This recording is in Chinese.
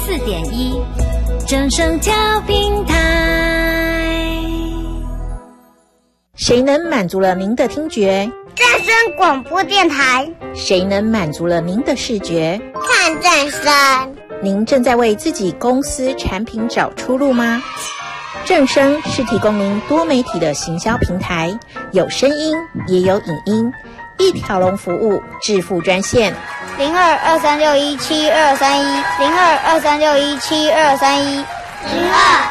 104.1正声调频台。 谁能满足了您的听觉？ 正声广播电台。 谁能满足了您的视觉？ 看正声。 您正在为自己公司产品找出路吗？正声是提供您多媒体的行销平台，有声音也有影音，一条龙服务，致富专线 0223617231022361723102